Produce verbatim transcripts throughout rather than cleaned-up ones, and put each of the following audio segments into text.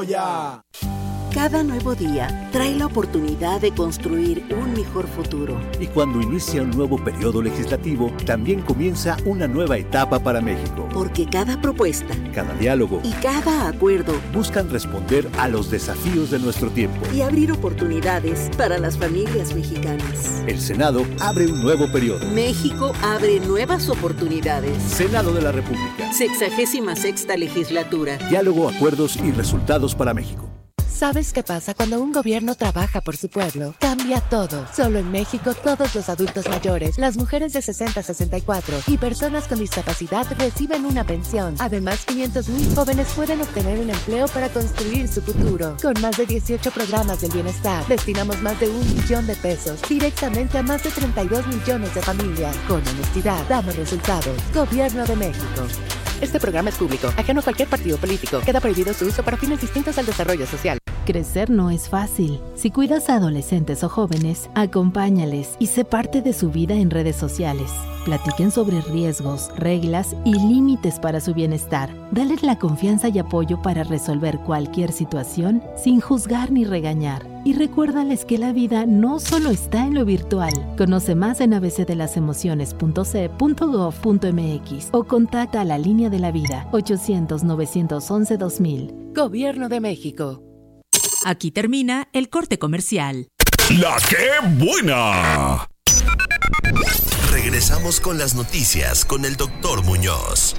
Lozoya. Cada nuevo día trae la oportunidad de construir un mejor futuro. Y cuando inicia un nuevo periodo legislativo, también comienza una nueva etapa para México. Porque cada propuesta, cada diálogo y cada acuerdo buscan responder a los desafíos de nuestro tiempo y abrir oportunidades para las familias mexicanas. El Senado abre un nuevo periodo. México abre nuevas oportunidades. Senado de la República. Sexagésima sexta legislatura. Diálogo, acuerdos y resultados para México. ¿Sabes qué pasa cuando un gobierno trabaja por su pueblo? Cambia todo. Solo en México, todos los adultos mayores, las mujeres de sesenta a sesenta y cuatro y personas con discapacidad reciben una pensión. Además, quinientos mil jóvenes pueden obtener un empleo para construir su futuro. Con más de dieciocho programas del bienestar, destinamos más de un millón de pesos directamente a más de treinta y dos millones de familias. Con honestidad, damos resultados. Gobierno de México. Este programa es público, ajeno a cualquier partido político. Queda prohibido su uso para fines distintos al desarrollo social. Crecer no es fácil. Si cuidas a adolescentes o jóvenes, acompáñales y sé parte de su vida en redes sociales. Platiquen sobre riesgos, reglas y límites para su bienestar. Dales la confianza y apoyo para resolver cualquier situación sin juzgar ni regañar. Y recuérdales que la vida no solo está en lo virtual. Conoce más en a b c de las emociones punto c e punto gov punto m x o contacta a la Línea de la Vida ochocientos, novecientos once, dos mil. Gobierno de México. Aquí termina el corte comercial. ¡La qué buena! Regresamos con las noticias con el doctor Muñoz.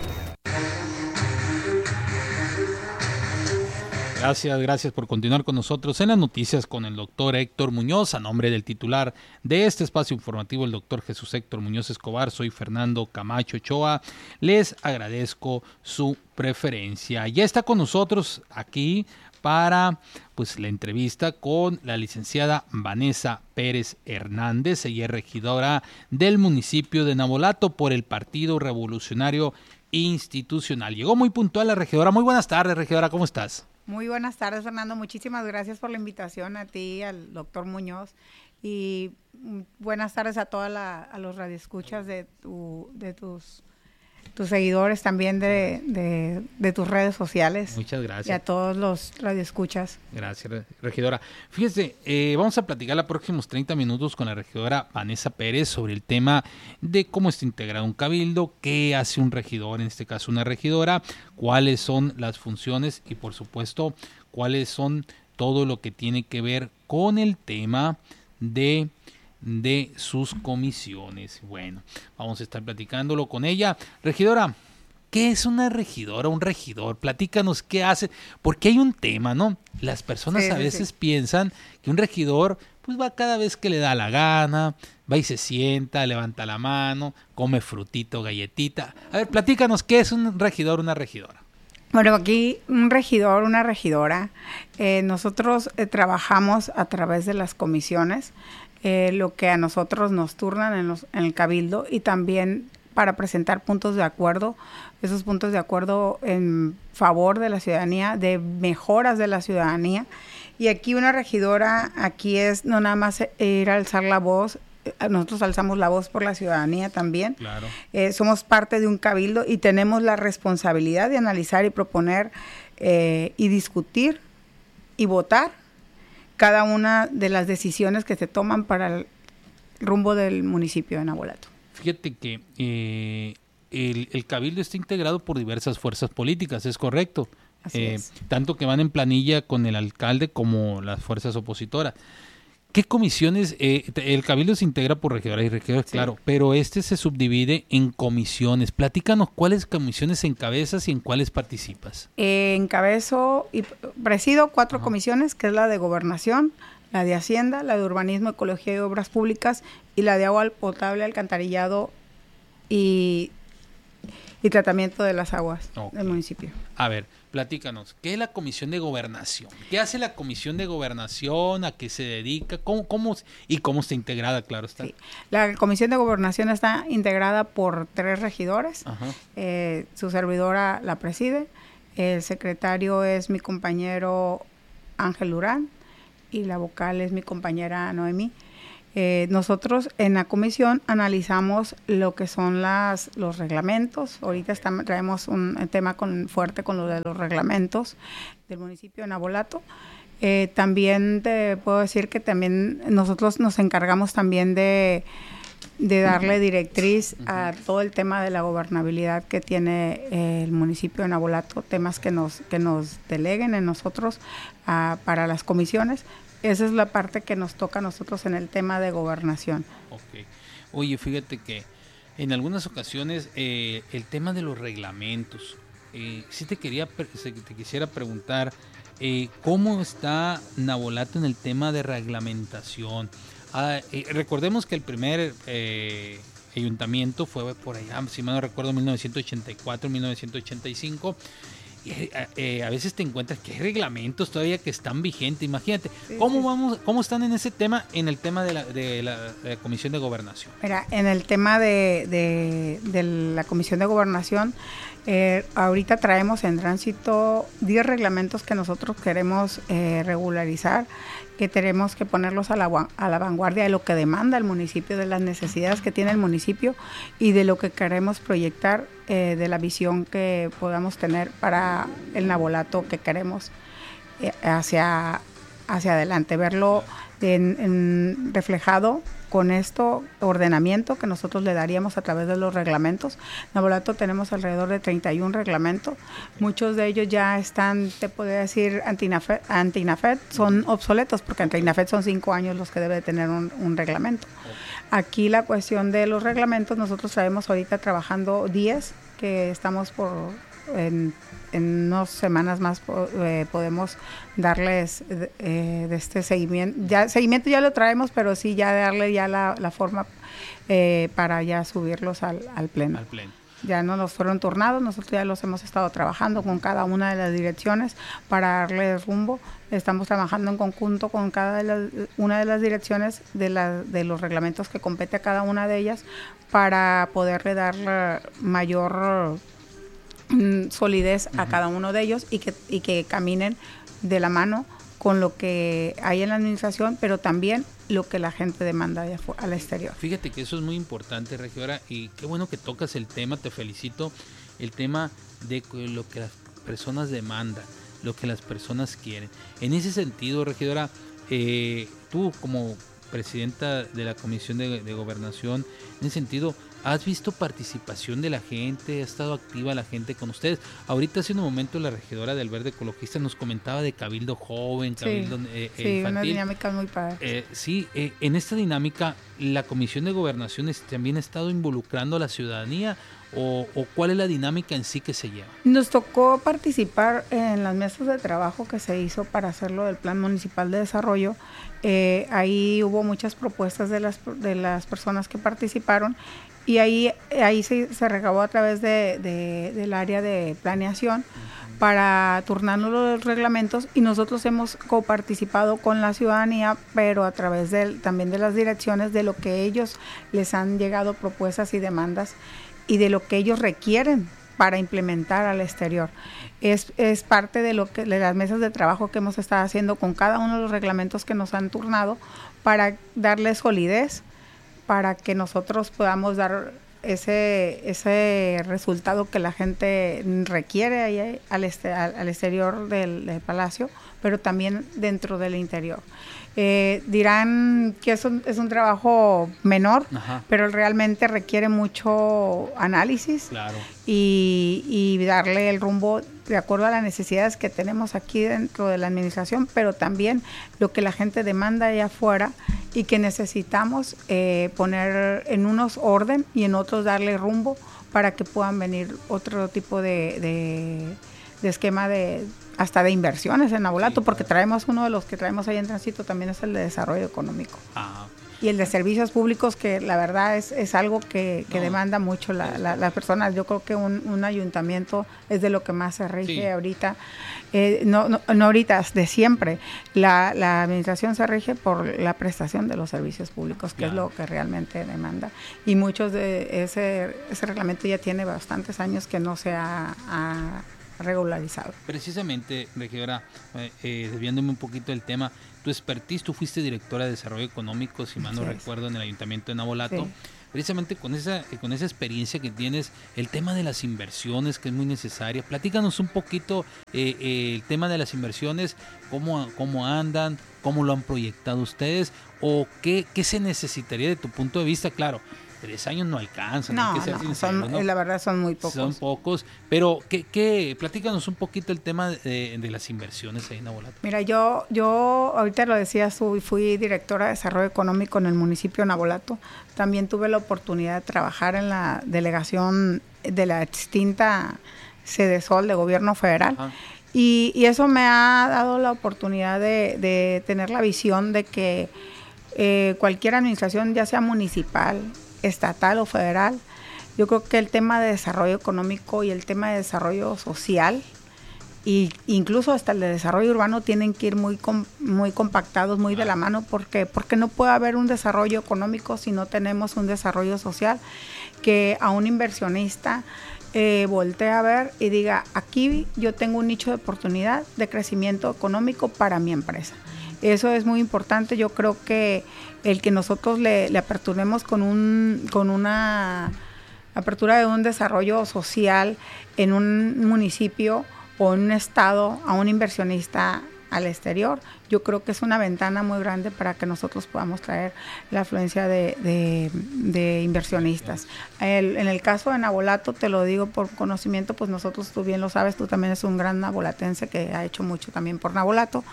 Gracias, gracias por continuar con nosotros en las noticias con el doctor Héctor Muñoz. A nombre del titular de este espacio informativo, el doctor Jesús Héctor Muñoz Escobar, soy Fernando Camacho Ochoa. Les agradezco su preferencia. Ya está con nosotros aquí para pues la entrevista con la licenciada Vanessa Pérez Hernández. Ella es regidora del municipio de Navolato por el Partido Revolucionario Institucional. Llegó muy puntual la regidora. Muy buenas tardes, regidora, ¿cómo estás? Muy buenas tardes, Fernando. Muchísimas gracias por la invitación a ti, al doctor Muñoz, y buenas tardes a todas la, a los radioescuchas de tu, de tus, tus seguidores también de, de, de tus redes sociales. Muchas gracias. Y a todos los radioescuchas. Gracias, regidora. Fíjese, eh, vamos a platicar los próximos treinta minutos con la regidora Vanessa Pérez sobre el tema de cómo está integrado un cabildo, qué hace un regidor, en este caso una regidora, cuáles son las funciones y por supuesto cuáles son todo lo que tiene que ver con el tema de de sus comisiones. Bueno, vamos a estar platicándolo con ella. Regidora, ¿qué es una regidora, un regidor? Platícanos qué hace, porque hay un tema, ¿no? Las personas sí, a veces sí. piensan que un regidor pues va cada vez que le da la gana, va y se sienta, levanta la mano, come frutito, galletita. A ver, platícanos qué es un regidor, una regidora. Bueno, aquí un regidor, una regidora, eh, nosotros eh, trabajamos a través de las comisiones, Eh, lo que a nosotros nos turnan en, los, en el cabildo, y también para presentar puntos de acuerdo, esos puntos de acuerdo en favor de la ciudadanía, de mejoras de la ciudadanía. Y aquí una regidora, aquí es no nada más ir a alzar la voz, nosotros alzamos la voz por la ciudadanía también. Claro. Eh, somos parte de un cabildo y tenemos la responsabilidad de analizar y proponer eh, y discutir y votar cada una de las decisiones que se toman para el rumbo del municipio de Navolato. Fíjate que eh, el, el cabildo está integrado por diversas fuerzas políticas, ¿es correcto? Así eh, es. Tanto que van en planilla con el alcalde como las fuerzas opositoras. ¿Qué comisiones? Eh, el cabildo se integra por regidoras y regidores, sí. Claro, pero este se subdivide en comisiones. Platícanos cuáles comisiones encabezas y en cuáles participas. Eh, encabezo y presido cuatro Ajá. comisiones, que es la de Gobernación, la de Hacienda, la de Urbanismo, Ecología y Obras Públicas, y la de Agua Potable, Alcantarillado y, y Tratamiento de las Aguas okay. del municipio. A ver, platícanos, ¿qué es la Comisión de Gobernación? ¿Qué hace la Comisión de Gobernación? ¿A qué se dedica? ¿Cómo, cómo y cómo está integrada? Claro está. Sí. La Comisión de Gobernación está integrada por tres regidores. Eh, su servidora la preside. El secretario es mi compañero Ángel Durán y la vocal es mi compañera Noemí. Eh, nosotros en la comisión analizamos lo que son las los reglamentos. Ahorita estamos, traemos un tema con, fuerte con lo de los reglamentos del municipio de Navolato. Eh, también te puedo decir que también nosotros nos encargamos también de, de darle directriz a todo el tema de la gobernabilidad que tiene eh, el municipio de Navolato, temas que nos, que nos deleguen en nosotros uh, para las comisiones. Esa es la parte que nos toca a nosotros en el tema de gobernación. Okay. Oye, fíjate que en algunas ocasiones eh, el tema de los reglamentos, eh, sí te quería te quisiera preguntar eh, cómo está Navolato en el tema de reglamentación. Ah, eh, recordemos que el primer eh, ayuntamiento fue por allá, si mal no recuerdo, mil novecientos ochenta y cuatro, mil novecientos ochenta y cinco. Eh, eh, a veces te encuentras que hay reglamentos todavía que están vigentes. Imagínate, sí, ¿cómo sí. vamos, cómo están en ese tema, en el tema de la, de la, de la Comisión de Gobernación? Mira, en el tema de, de, de la Comisión de Gobernación, eh, ahorita traemos en tránsito diez reglamentos que nosotros queremos eh, regularizar, que tenemos que ponerlos a la, a la vanguardia de lo que demanda el municipio, de las necesidades que tiene el municipio y de lo que queremos proyectar, eh, de la visión que podamos tener para el Navolato que queremos eh, hacia, hacia adelante, verlo en, en reflejado con esto ordenamiento que nosotros le daríamos a través de los reglamentos. En Navolato tenemos alrededor de treinta y un reglamentos, muchos de ellos ya están, te podría decir, anti-INAFED, anti-INAFED, son obsoletos porque anti-INAFED son cinco años los que debe tener un, un reglamento. Aquí la cuestión de los reglamentos, nosotros traemos ahorita trabajando diez, que estamos por en, en unas semanas más eh, podemos darles eh, de este seguimiento. Ya seguimiento ya lo traemos, pero sí ya darle ya la, la forma eh, para ya subirlos al, al pleno. Al pleno. Ya no nos fueron turnados, nosotros ya los hemos estado trabajando con cada una de las direcciones para darle rumbo. Estamos trabajando en conjunto con cada de las, una de las direcciones de, la, de los reglamentos que compete a cada una de ellas para poderle dar mayor mm, solidez uh-huh. a cada uno de ellos y que, y que caminen de la mano con lo que hay en la administración, pero también lo que la gente demanda allá al exterior. Fíjate que eso es muy importante, regidora, y qué bueno que tocas el tema, te felicito, el tema de lo que las personas demandan, lo que las personas quieren. En ese sentido, regidora, eh, tú como presidenta de la Comisión de, de Gobernación, en ese sentido, ¿has visto participación de la gente? ¿Ha estado activa la gente con ustedes? Ahorita hace un momento la regidora del Verde Ecologista nos comentaba de cabildo joven, cabildo sí, eh, sí, infantil. Una dinámica muy padre. Eh, sí, eh, en esta dinámica, ¿la Comisión de Gobernación también ha estado involucrando a la ciudadanía o, o cuál es la dinámica en sí que se lleva? Nos tocó participar en las mesas de trabajo que se hizo para hacerlo del Plan Municipal de Desarrollo. Eh, ahí hubo muchas propuestas de las, de las personas que participaron. Y ahí, ahí se, se recabó a través de, de, del área de planeación uh-huh. para turnarnos los reglamentos y nosotros hemos coparticipado con la ciudadanía, pero a través de, también de las direcciones de lo que ellos les han llegado propuestas y demandas y de lo que ellos requieren para implementar al exterior. Es, es parte de, lo que, de las mesas de trabajo que hemos estado haciendo con cada uno de los reglamentos que nos han turnado para darle solidez, para que nosotros podamos dar ese ese resultado que la gente requiere ahí al, este, al, al exterior del, del palacio, pero también dentro del interior. Eh, dirán que es un, es un trabajo menor, Ajá. pero realmente requiere mucho análisis claro. y, y darle el rumbo de acuerdo a las necesidades que tenemos aquí dentro de la administración, pero también lo que la gente demanda allá afuera y que necesitamos eh, poner en unos orden y en otros darle rumbo para que puedan venir otro tipo de, de, de esquema de hasta de inversiones en Navolato, sí, porque traemos uno de los que traemos ahí en tránsito también es el de desarrollo económico. Ah. Y el de servicios públicos, que la verdad es, es algo que, que no. demanda mucho la, la, las personas. Yo creo que un, un ayuntamiento es de lo que más se rige sí. ahorita. Eh, no, no, no ahorita, de siempre. La, la administración se rige por la prestación de los servicios públicos, que claro. es lo que realmente demanda. Y muchos de ese, ese reglamento ya tiene bastantes años que no se ha, ha regularizado. Precisamente, regidora, eh, eh, desviándome un poquito del tema, tu expertise, tú fuiste directora de Desarrollo Económico, si mal no Sí. recuerdo, en el Ayuntamiento de Navolato. Sí. Precisamente con esa, con esa experiencia que tienes, el tema de las inversiones, que es muy necesaria. Platícanos un poquito eh, eh, el tema de las inversiones, cómo, cómo andan, cómo lo han proyectado ustedes, o qué, qué se necesitaría de tu punto de vista. Claro, tres años no alcanzan. No, hay que ser no, sinceros, son, ¿no? la verdad son muy pocos. Son pocos, pero ¿qué, qué? Platícanos un poquito el tema de, de las inversiones ahí en Navolato. Mira, yo, yo ahorita lo decías tú, fui directora de Desarrollo Económico en el municipio de Navolato. También tuve la oportunidad de trabajar en la delegación de la extinta Sedesol de Gobierno Federal. Ajá. Y, y eso me ha dado la oportunidad de, de tener la visión de que eh, cualquier administración, ya sea municipal, estatal o federal, yo creo que el tema de desarrollo económico y el tema de desarrollo social, y incluso hasta el de desarrollo urbano, tienen que ir muy com, muy compactados, muy de la mano, porque porque no puede haber un desarrollo económico si no tenemos un desarrollo social, que a un inversionista eh, voltee a ver y diga, aquí yo tengo un nicho de oportunidad de crecimiento económico para mi empresa. Eso es muy importante. Yo creo que el que nosotros le, le aperturemos con un con una apertura de un desarrollo social en un municipio o en un estado a un inversionista al exterior, yo creo que es una ventana muy grande para que nosotros podamos traer la afluencia de, de, de inversionistas. El, en el caso de Navolato, te lo digo por conocimiento, pues nosotros, tú bien lo sabes, tú también eres un gran navolatense que ha hecho mucho también por Navolato.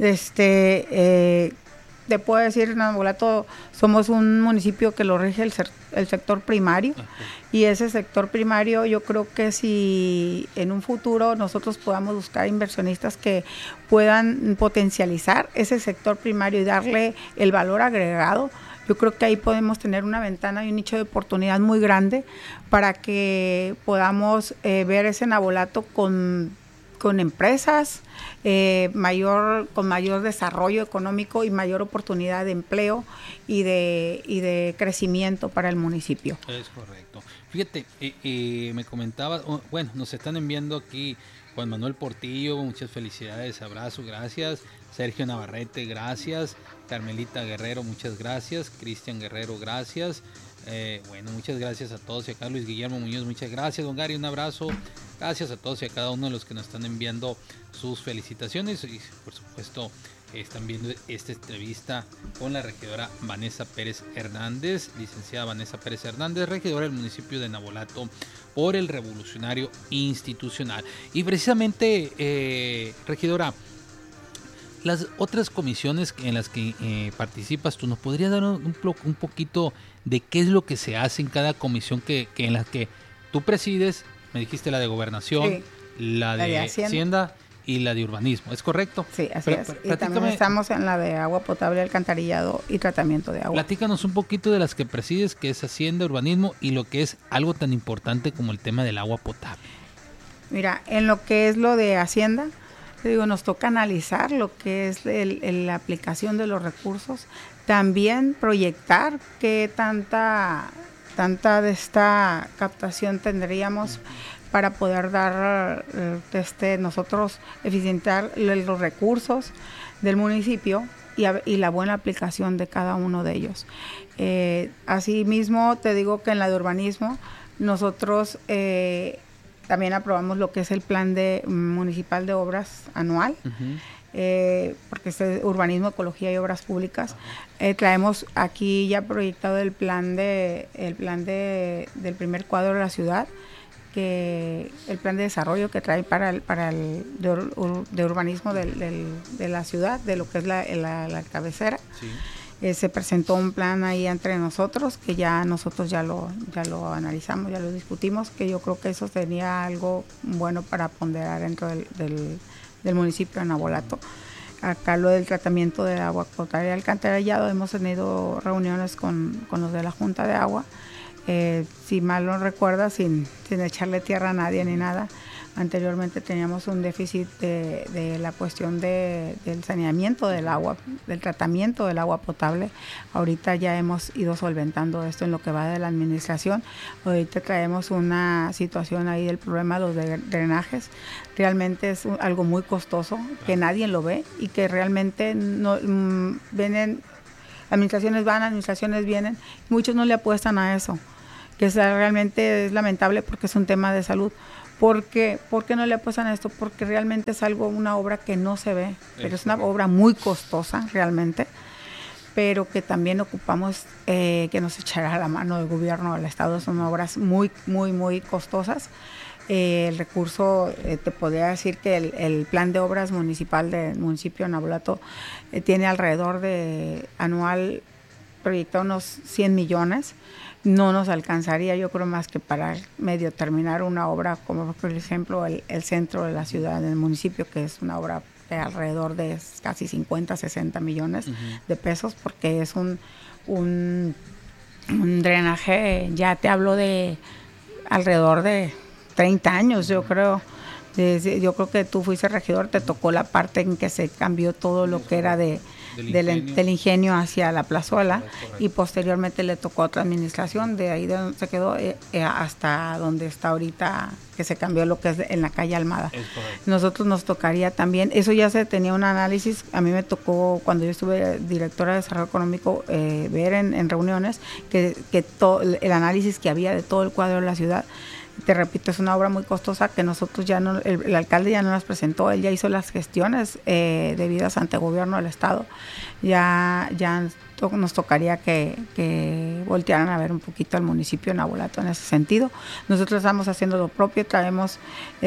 Este, eh, te puedo decir, en Navolato somos un municipio que lo rige el, ser, el sector primario, okay. Y ese sector primario, yo creo que si en un futuro nosotros podamos buscar inversionistas que puedan potencializar ese sector primario y darle el valor agregado, yo creo que ahí podemos tener una ventana y un nicho de oportunidad muy grande para que podamos eh, ver ese Navolato con con empresas, eh, mayor con mayor desarrollo económico y mayor oportunidad de empleo y de y de crecimiento para el municipio. Es correcto. Fíjate, eh, eh, me comentaba, oh, bueno, nos están enviando aquí Juan Manuel Portillo, muchas felicidades, abrazo, gracias. Sergio Navarrete, gracias. Carmelita Guerrero, muchas gracias. Cristian Guerrero, gracias. Eh, bueno, muchas gracias a todos y acá Luis Guillermo Muñoz, muchas gracias. Don Gary, un abrazo. Gracias a todos y a cada uno de los que nos están enviando sus felicitaciones y por supuesto están viendo esta entrevista con la regidora Vanessa Pérez Hernández, licenciada Vanessa Pérez Hernández, regidora del municipio de Navolato por el Revolucionario Institucional. Y precisamente, eh, regidora, las otras comisiones en las que eh, participas, ¿tú nos podrías dar un, un poquito de qué es lo que se hace en cada comisión que, que en las que tú presides? Me dijiste la de Gobernación, sí, la, de la de Hacienda. Hacienda y la de Urbanismo, ¿es correcto? Sí, así Pero, es. Y también estamos en la de agua potable, alcantarillado y tratamiento de agua. Platícanos un poquito de las que presides, que es Hacienda, Urbanismo y lo que es algo tan importante como el tema del agua potable. Mira, en lo que es lo de Hacienda, te digo, nos toca analizar lo que es el, el, la aplicación de los recursos, también proyectar qué tanta, tanta de esta captación tendríamos para poder dar, este, nosotros eficientar los recursos del municipio y, y la buena aplicación de cada uno de ellos. Eh, asimismo, te digo que en la de urbanismo, nosotros eh, también aprobamos lo que es el plan de municipal de obras anual, uh-huh. eh, porque es urbanismo, ecología y obras públicas. Uh-huh. Eh, traemos aquí ya proyectado el plan de el plan de del primer cuadro de la ciudad, que el plan de desarrollo que trae para el para el de, ur, de urbanismo del, del, de la ciudad, de lo que es la, la, la cabecera. Sí. Eh, se presentó un plan ahí entre nosotros que ya nosotros ya lo ya lo analizamos, ya lo discutimos, que yo creo que eso sería algo bueno para ponderar dentro del, del, del municipio de Navolato. Acá lo del tratamiento de agua potable y alcantarillado, hemos tenido reuniones con, con los de la Junta de Agua, eh, si mal no recuerda, sin, sin echarle tierra a nadie ni nada. Anteriormente teníamos un déficit de, de la cuestión de, del saneamiento del agua, del tratamiento del agua potable. Ahorita ya hemos ido solventando esto en lo que va de la administración. Ahorita traemos una situación ahí del problema de los drenajes. Realmente es un, algo muy costoso, que nadie lo ve y que realmente no mmm, vienen, administraciones van, administraciones vienen, muchos no le apuestan a eso, que es, realmente es lamentable porque es un tema de salud. ¿Por qué? ¿Por qué no le apuestan a esto? Porque realmente es algo, una obra que no se ve, pero es una obra muy costosa realmente, pero que también ocupamos eh, que nos echará la mano del gobierno del estado. Son obras muy, muy, muy costosas. Eh, el recurso, eh, te podría decir que el, el plan de obras municipal del municipio de Navolato eh, tiene alrededor de anual proyectado unos cien millones. No nos alcanzaría, yo creo, más que para medio terminar una obra como, por ejemplo, el, el centro de la ciudad, del municipio, que es una obra de alrededor de casi cincuenta, sesenta millones uh-huh. de pesos, porque es un, un, un drenaje, ya te hablo de alrededor de treinta años, yo creo. Desde, yo creo que tú fuiste regidor, te tocó la parte en que se cambió todo lo que era de Del ingenio. del ingenio hacia la plazuela, y posteriormente le tocó a otra administración, de ahí de donde se quedó eh, eh, hasta donde está ahorita, que se cambió lo que es en la calle Almada. Nosotros nos tocaría también, eso ya se tenía un análisis, a mí me tocó cuando yo estuve directora de Desarrollo Económico eh, ver en, en reuniones que, que to, el análisis que había de todo el cuadro de la ciudad. Te repito, es una obra muy costosa que nosotros ya no, el, el alcalde ya no las presentó, él ya hizo las gestiones eh, debidas ante el gobierno del estado. Ya, ya to, nos tocaría que, que voltearan a ver un poquito al municipio de Navolato en ese sentido. Nosotros estamos haciendo lo propio, traemos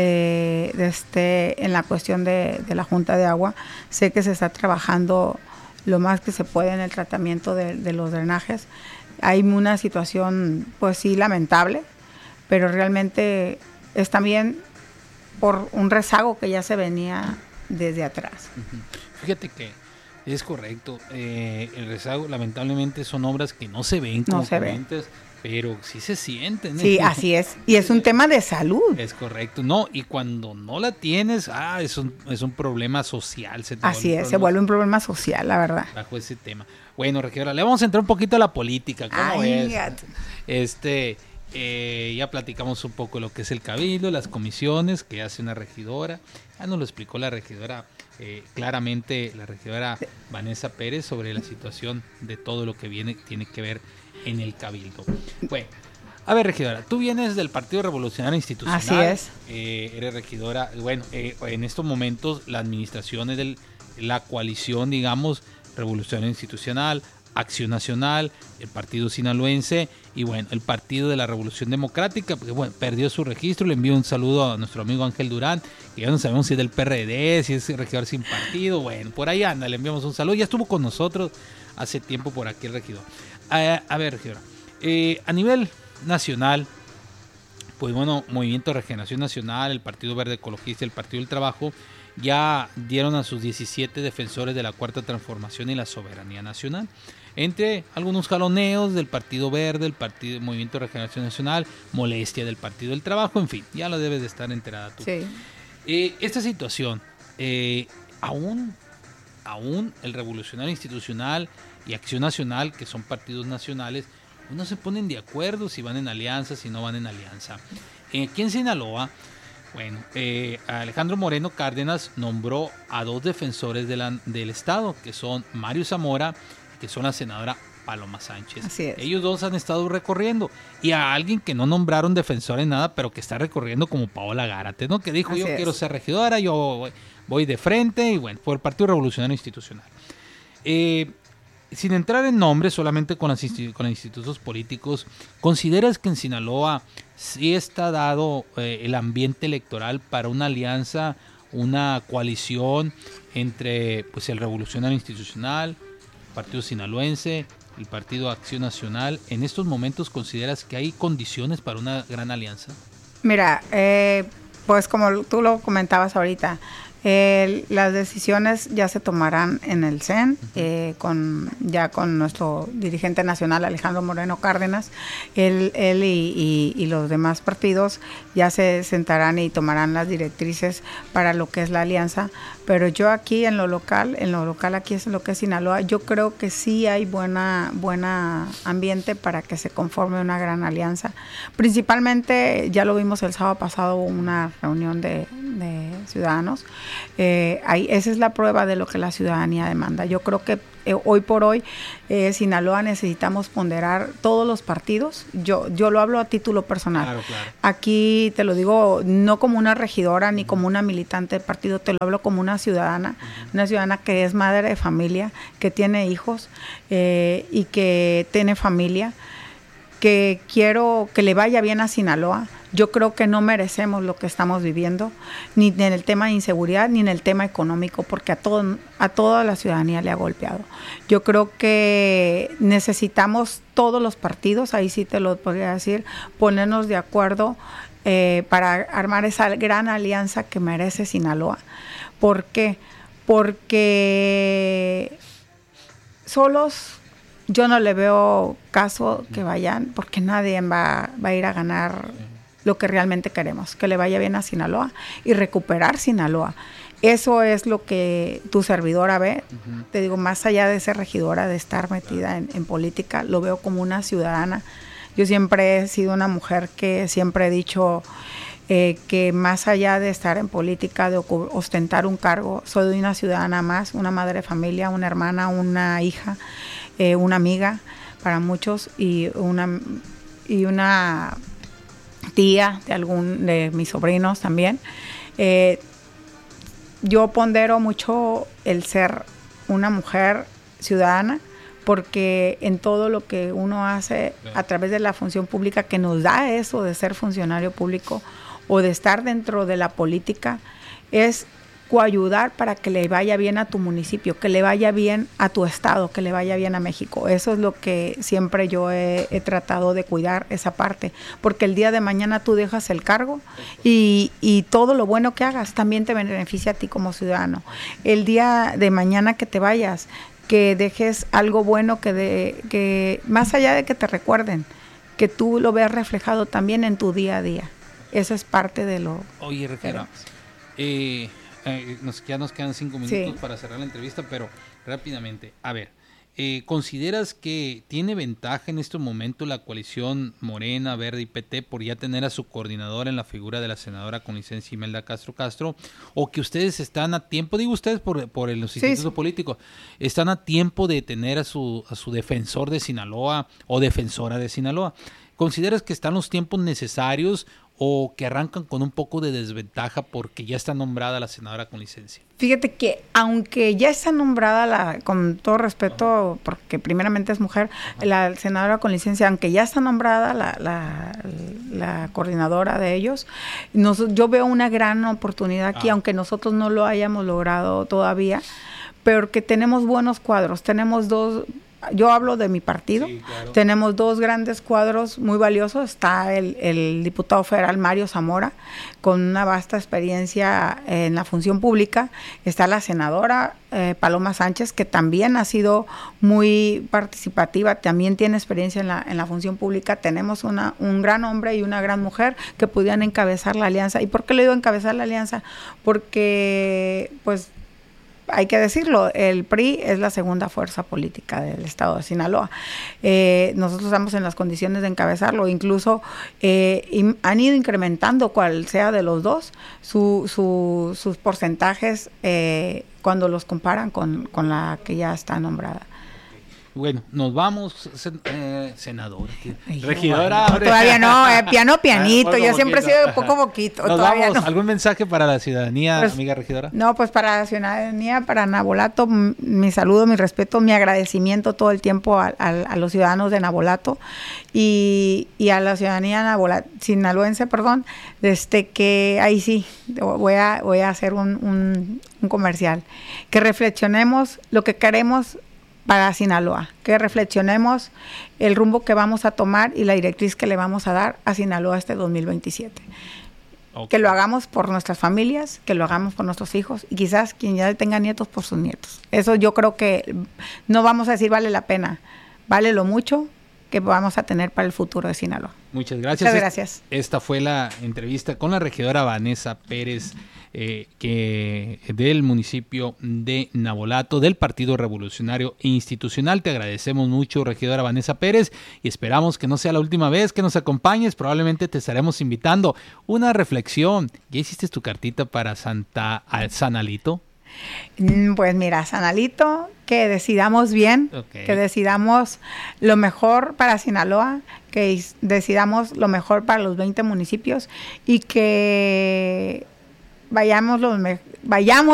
eh, este, en la cuestión de, de la Junta de Agua, sé que se está trabajando lo más que se puede en el tratamiento de, de los drenajes. Hay una situación, pues sí, lamentable, pero realmente es también por un rezago que ya se venía desde atrás. Fíjate que es correcto, eh, el rezago lamentablemente son obras que no se ven como no se comentas, pero sí se sienten. Sí, ¿eh? Así es, y es un tema de salud. Es correcto, no, y cuando no la tienes, ah, es un, es un problema social. Se te así es, se vuelve un problema social, la verdad. Bajo ese tema. Bueno, regidora, le vamos a entrar un poquito a la política, ¿cómo Ay, ves? Gato. Este... Eh, ya platicamos un poco lo que es el cabildo, las comisiones que hace una regidora. Ya nos lo explicó la regidora eh, claramente, la regidora Vanessa Pérez, sobre la situación de todo lo que viene tiene que ver en el cabildo. Bueno, a ver, regidora, tú vienes del Partido Revolucionario Institucional. Así es. Eh, eres regidora, bueno, eh, en estos momentos la administración es de la coalición, digamos, Revolucionario Institucional, Acción Nacional, el Partido Sinaloense y bueno, el Partido de la Revolución Democrática, porque bueno, perdió su registro. Le envío un saludo a nuestro amigo Ángel Durán, que ya no sabemos si es del P R D, si es regidor sin partido, bueno, por ahí anda, le enviamos un saludo. Ya estuvo con nosotros hace tiempo por aquí el regidor. A, a ver, regidora, eh, a nivel nacional, pues bueno, Movimiento de Regeneración Nacional, el Partido Verde Ecologista y el Partido del Trabajo ya dieron a sus diecisiete defensores de la Cuarta Transformación y la soberanía nacional. Entre algunos jaloneos del Partido Verde, el Partido Movimiento de Regeneración Nacional, molestia del Partido del Trabajo, en fin, ya lo debes de estar enterada tú. Sí. Eh, esta situación, eh, aún, aún el Revolucionario Institucional y Acción Nacional, que son partidos nacionales, no se ponen de acuerdo si van en alianza, si no van en alianza. Eh, aquí en Sinaloa, bueno, eh, Alejandro Moreno Cárdenas nombró a dos defensores de la, del Estado, que son Mario Zamora, que son la senadora Paloma Sánchez. Así es. Ellos dos han estado recorriendo. Y a alguien que no nombraron defensor en nada, pero que está recorriendo como Paola Gárate, ¿no? Que dijo, Así yo es. quiero ser regidora, yo voy, voy de frente, y bueno, por el Partido Revolucionario Institucional. Eh, sin entrar en nombres, solamente con, las institu- con los institutos políticos, ¿consideras que en Sinaloa sí está dado eh, el ambiente electoral para una alianza, una coalición entre pues el Revolucionario Institucional, Partido Sinaloense, el Partido Acción Nacional? ¿En estos momentos consideras que hay condiciones para una gran alianza? Mira, eh, pues como tú lo comentabas ahorita, Eh, las decisiones ya se tomarán en el C E N, eh, con, ya con nuestro dirigente nacional Alejandro Moreno Cárdenas. Él, él y, y, y los demás partidos ya se sentarán y tomarán las directrices para lo que es la alianza. Pero yo aquí en lo local, en lo local aquí es lo que es Sinaloa, yo creo que sí hay buena, buena ambiente para que se conforme una gran alianza. Principalmente, ya lo vimos el sábado pasado, una reunión de, de ciudadanos. Eh, ahí, esa es la prueba de lo que la ciudadanía demanda. Yo creo que eh, hoy por hoy, eh, Sinaloa necesitamos ponderar todos los partidos. Yo, yo lo hablo a título personal. Claro, claro. Aquí te lo digo no como una regidora ni como una militante del partido, te lo hablo como una ciudadana, uh-huh. una ciudadana que es madre de familia, que tiene hijos eh, y que tiene familia, que quiero que le vaya bien a Sinaloa. Yo creo que no merecemos lo que estamos viviendo, ni en el tema de inseguridad, ni en el tema económico, porque a, todo, a toda la ciudadanía le ha golpeado. Yo creo que necesitamos todos los partidos, ahí sí te lo podría decir, ponernos de acuerdo eh, para armar esa gran alianza que merece Sinaloa. ¿Por qué? Porque solos yo no le veo caso que vayan, porque nadie va, va a ir a ganar lo que realmente queremos, que le vaya bien a Sinaloa y recuperar Sinaloa. Eso es lo que tu servidora ve. Uh-huh. Te digo, más allá de ser regidora, de estar metida en, en política, lo veo como una ciudadana. Yo siempre he sido una mujer que siempre he dicho eh, que más allá de estar en política, de ostentar un cargo, soy una ciudadana más, una madre de familia, una hermana, una hija, eh, una amiga para muchos y una y una tía de algún de mis sobrinos también. Eh, yo pondero mucho el ser una mujer ciudadana, porque en todo lo que uno hace a través de la función pública, que nos da eso de ser funcionario público o de estar dentro de la política, es coayudar para que le vaya bien a tu municipio, que le vaya bien a tu estado, que le vaya bien a México. Eso es lo que siempre yo he, he tratado de cuidar, esa parte, porque el día de mañana tú dejas el cargo y, y todo lo bueno que hagas también te beneficia a ti como ciudadano. El día de mañana que te vayas, que dejes algo bueno, que, de, que más allá de que te recuerden, que tú lo veas reflejado también en tu día a día. Eso es parte de lo... Oye, Regera, eh... Eh, nos, ya nos quedan cinco minutos sí. para cerrar la entrevista, pero rápidamente, a ver, eh, ¿consideras que tiene ventaja en este momento la coalición Morena, Verde y P T por ya tener a su coordinadora en la figura de la senadora con licencia Imelda Castro Castro, o que ustedes están a tiempo, digo ustedes por, por los institutos sí, sí. políticos, están a tiempo de tener a su, a su defensor de Sinaloa o defensora de Sinaloa? ¿Consideras que están los tiempos necesarios o que arrancan con un poco de desventaja porque ya está nombrada la senadora con licencia? Fíjate que aunque ya está nombrada, la, con todo respeto, uh-huh. porque primeramente es mujer, uh-huh. la senadora con licencia, aunque ya está nombrada la, la, la coordinadora de ellos, nos, yo veo una gran oportunidad aquí, uh-huh. aunque nosotros no lo hayamos logrado todavía, pero que tenemos buenos cuadros, tenemos dos... Yo hablo de mi partido, sí, claro. Tenemos dos grandes cuadros muy valiosos. Está el, el diputado federal Mario Zamora, con una vasta experiencia en la función pública. Está la senadora eh, Paloma Sánchez, que también ha sido muy participativa, también tiene experiencia en la, en la función pública. Tenemos una, un gran hombre y una gran mujer que pudieran encabezar la alianza. ¿Y por qué le digo encabezar la alianza? Porque, pues, hay que decirlo, el P R I es la segunda fuerza política del estado de Sinaloa. Eh, nosotros estamos en las condiciones de encabezarlo, incluso eh, han ido incrementando, cual sea de los dos, su, su, sus porcentajes eh, cuando los comparan con, con la que ya está nombrada. Bueno, nos vamos, sen, eh, senadora, regidora. No, todavía no, eh, piano pianito, yo siempre he sido un poco poquito. Nos todavía vamos, no. ¿Algún mensaje para la ciudadanía, pues, amiga regidora? No, pues para la ciudadanía, para Nabolato, mi saludo, mi respeto, mi agradecimiento todo el tiempo a, a, a los ciudadanos de Nabolato y, y a la ciudadanía Nabola, sinaloense, perdón, desde que ahí sí, voy a, voy a hacer un, un, un comercial, que reflexionemos lo que queremos para Sinaloa, que reflexionemos el rumbo que vamos a tomar y la directriz que le vamos a dar a Sinaloa este dos mil veintisiete. Okay. Que lo hagamos por nuestras familias, que lo hagamos por nuestros hijos y quizás quien ya tenga nietos por sus nietos. Eso yo creo que no vamos a decir vale la pena, vale lo mucho que vamos a tener para el futuro de Sinaloa. Muchas gracias. Muchas gracias. Esta fue la entrevista con la regidora Vanessa Pérez, eh, que del municipio de Navolato, del Partido Revolucionario Institucional. Te agradecemos mucho, regidora Vanessa Pérez, y esperamos que no sea la última vez que nos acompañes. Probablemente te estaremos invitando. Una reflexión. ¿Ya hiciste tu cartita para Santa Sanalito? Pues mira, Sanalito, que decidamos bien, okay. que decidamos lo mejor para Sinaloa, que decidamos lo mejor para los veinte municipios y que vayamos los me- vayamos